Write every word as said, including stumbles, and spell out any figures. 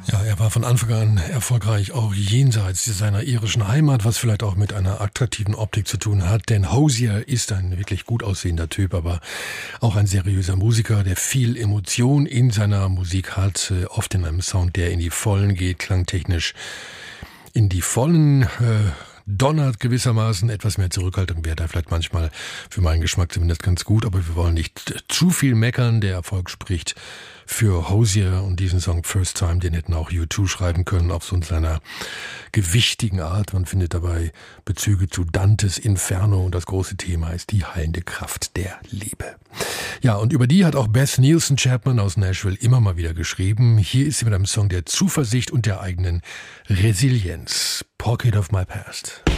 Ja, er war von Anfang an erfolgreich, auch jenseits seiner irischen Heimat, was vielleicht auch mit einer attraktiven Optik zu tun hat. Denn Hozier ist ein wirklich gut aussehender Typ, aber auch ein seriöser Musiker, der viel Emotion in seiner Musik hat. Oft in einem Sound, der in die Vollen geht, klangtechnisch in die Vollen äh, donnert gewissermaßen. Etwas mehr Zurückhaltung wäre da vielleicht manchmal für meinen Geschmack zumindest ganz gut, aber wir wollen nicht zu viel meckern. Der Erfolg spricht für Hozier und diesen Song First Time, den hätten auch U zwei schreiben können auf so seiner gewichtigen Art. Man findet dabei Bezüge zu Dantes Inferno und das große Thema ist die heilende Kraft der Liebe. Ja, und über die hat auch Beth Nielsen Chapman aus Nashville immer mal wieder geschrieben. Hier ist sie mit einem Song der Zuversicht und der eigenen Resilienz. Pocket of My Past.